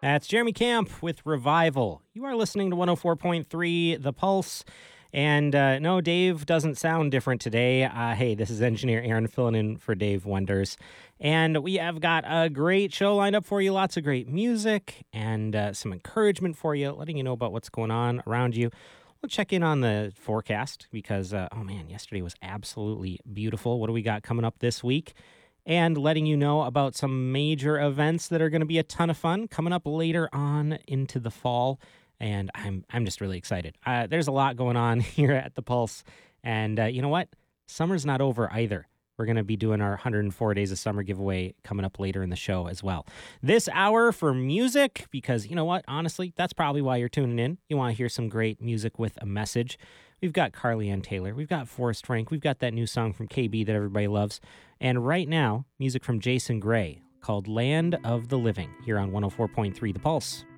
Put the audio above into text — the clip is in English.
That's Jeremy Camp with Revival. You are listening to 104.3 The Pulse. And no, Dave doesn't sound different today. Hey, this is engineer Aaron filling in for Dave Wonders. And we have got a great show lined up for you. Lots of great music and some encouragement for you, letting you know about what's going on around you. We'll check in on the forecast because, oh man, yesterday was absolutely beautiful. What do we got coming up this week? And letting you know about some major events that are going to be a ton of fun coming up later on into the fall. And I'm just really excited. There's a lot going on here at the Pulse, and you know what? Summer's not over either. We're going to be doing our 104 Days of Summer giveaway coming up later in the show as well. This hour for music, because you know what? Honestly, that's probably why you're tuning in. You want to hear some great music with a message. We've got Carly Ann Taylor. We've got Forrest Frank. We've got that new song from KB that everybody loves. And right now, music from Jason Gray called Land of the Living here on 104.3 The Pulse.